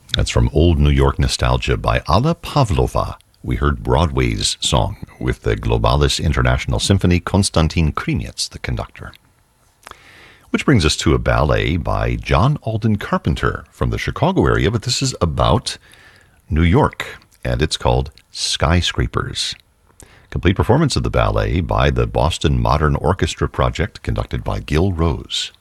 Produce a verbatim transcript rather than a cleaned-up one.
That's from Old New York Nostalgia by Alla Pavlova. We heard Broadway's song with the Globalis International Symphony, Konstantin Krinietz, the conductor. Which brings us to a ballet by John Alden Carpenter from the Chicago area, but this is about New York, and it's called Skyscrapers. Complete performance of the ballet by the Boston Modern Orchestra Project, conducted by Gil Rose.